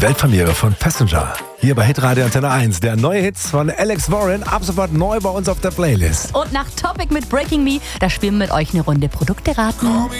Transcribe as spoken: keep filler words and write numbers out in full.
Weltpremiere von Passenger. Hier bei Hitradio Antenne eins. Der neue Hits von Alex Warren. Ab sofort neu bei uns auf der Playlist. Und nach Topic mit Breaking Me, da spielen wir mit euch eine Runde Produkte raten.